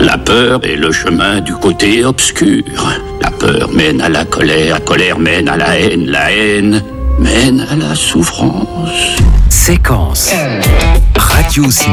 La peur est le chemin du côté obscur. La peur mène à la colère mène à la haine mène à la souffrance. Séquence Radio Ciné.